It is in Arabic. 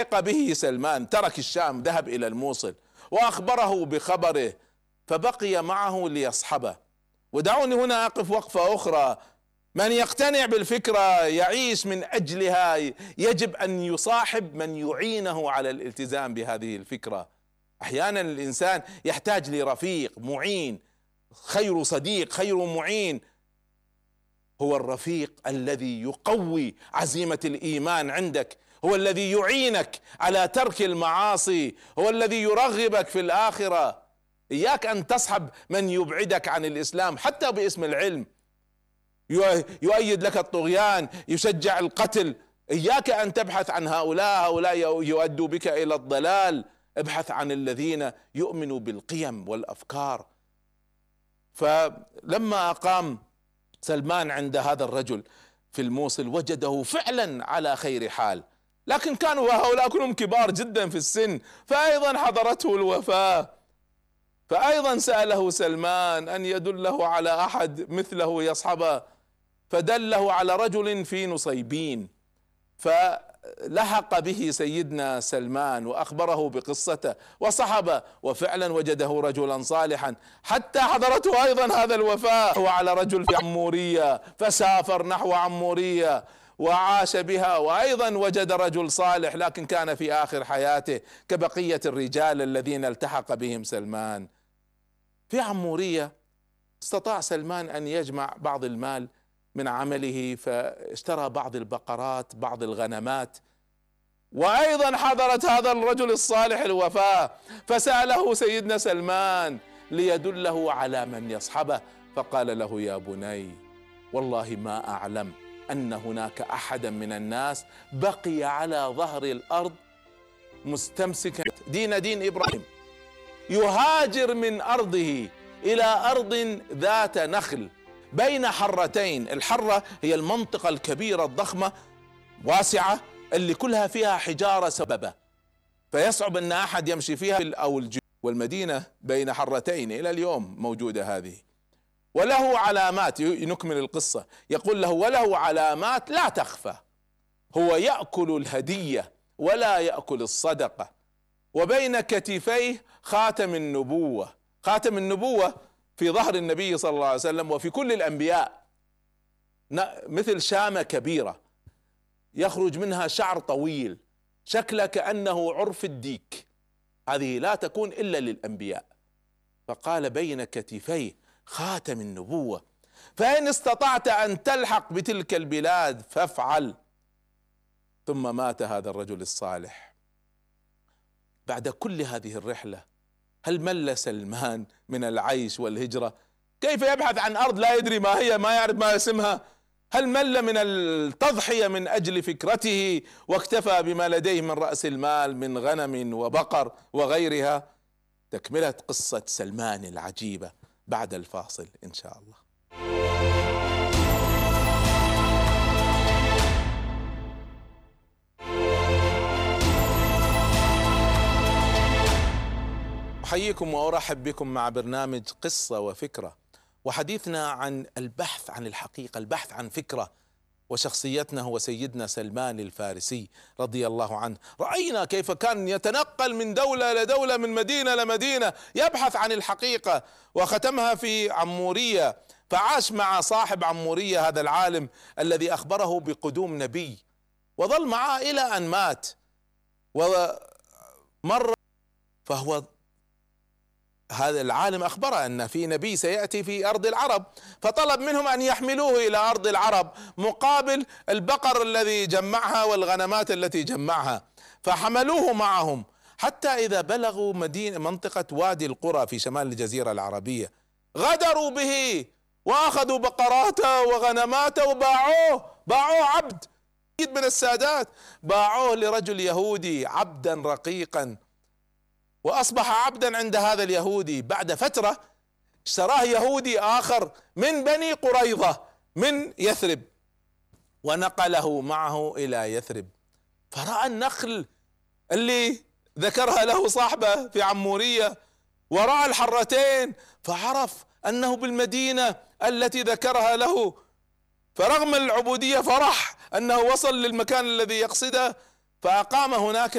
لحق به سلمان، ترك الشام ذهب إلى الموصل وأخبره بخبره فبقي معه ليصحبه. ودعوني هنا أقف وقفة أخرى. من يقتنع بالفكرة يعيش من أجلها، يجب أن يصاحب من يعينه على الالتزام بهذه الفكرة. أحيانا الإنسان يحتاج لرفيق معين. خير صديق خير معين هو الرفيق الذي يقوي عزيمة الإيمان عندك، هو الذي يعينك على ترك المعاصي، هو الذي يرغبك في الآخرة. إياك أن تصحب من يبعدك عن الإسلام حتى باسم العلم، يؤيد لك الطغيان، يشجع القتل. إياك أن تبحث عن هؤلاء يؤدوا بك إلى الضلال. ابحث عن الذين يؤمنوا بالقيم والأفكار. فلما أقام سلمان عند هذا الرجل في الموصل وجده فعلا على خير حال، لكن كانوا هؤلاء كلهم كبار جدا في السن، فأيضا حضرته الوفاة. فأيضا سأله سلمان أن يدله على أحد مثله يصحبه، فدله على رجل في نصيبين، فلحق به سيدنا سلمان وأخبره بقصته وصحبه، وفعلا وجده رجلا صالحا. حتى حضرته أيضا هذا الوفاة وعلى رجل في عمورية، فسافر نحو عمورية وعاش بها، وأيضا وجد رجل صالح لكن كان في آخر حياته كبقية الرجال الذين التحق بهم سلمان. في عمورية استطاع سلمان أن يجمع بعض المال من عمله، فاشترى بعض البقرات بعض الغنمات. وأيضا حضرت هذا الرجل الصالح الوفاة، فسأله سيدنا سلمان ليدله على من يصحبه، فقال له: يا بني، والله ما أعلم أن هناك أحدا من الناس بقي على ظهر الأرض مستمسكا دين إبراهيم، يهاجر من أرضه إلى أرض ذات نخل بين حرتين. الحرة هي المنطقة الكبيرة الضخمة واسعة اللي كلها فيها حجارة سببة، فيصعب أن أحد يمشي فيها أو والمدينة بين حرتين إلى اليوم موجودة هذه. وله علامات، نكمل القصة، يقول له: وله علامات لا تخفى، هو يأكل الهدية ولا يأكل الصدقة، وبين كتفيه خاتم النبوة. خاتم النبوة في ظهر النبي صلى الله عليه وسلم وفي كل الأنبياء، مثل شامة كبيرة يخرج منها شعر طويل شكله كأنه عرف الديك، هذه لا تكون إلا للأنبياء. فقال: بين كتفيه خاتم النبوة، فإن استطعت أن تلحق بتلك البلاد فافعل. ثم مات هذا الرجل الصالح. بعد كل هذه الرحلة هل مل سلمان من العيش والهجرة؟ كيف يبحث عن أرض لا يدري ما هي، ما يعرف ما اسمها؟ هل مل من التضحية من أجل فكرته واكتفى بما لديه من رأس المال من غنم وبقر وغيرها؟ تكملة قصة سلمان العجيبة بعد الفاصل إن شاء الله. أحييكم وأرحب بكم مع برنامج قصة وفكرة، وحديثنا عن البحث عن الحقيقة، البحث عن فكرة. وشخصيتنا هو سيدنا سلمان الفارسي رضي الله عنه. رأينا كيف كان يتنقل من دولة لدولة، من مدينة لمدينة، يبحث عن الحقيقة، وختمها في عمورية، فعاش مع صاحب عمورية هذا العالم الذي أخبره بقدوم نبي، وظل معه إلى أن مات. ومر فهو هذا العالم أخبره أن في نبي سيأتي في أرض العرب، فطلب منهم أن يحملوه إلى أرض العرب مقابل البقر الذي جمعها والغنمات التي جمعها، فحملوه معهم حتى إذا بلغوا منطقة وادي القرى في شمال الجزيرة العربية غدروا به وأخذوا بقراته وغنماته باعوه عبد من السادات، باعوه لرجل يهودي عبدا رقيقا، وأصبح عبدا عند هذا اليهودي. بعد فترة اشتراه يهودي آخر من بني قريظة من يثرب ونقله معه إلى يثرب، فرأى النخل اللي ذكرها له صاحبه في عمورية، ورأى الحرتين، فعرف أنه بالمدينة التي ذكرها له، فرغم العبودية فرح أنه وصل للمكان الذي يقصده، فأقام هناك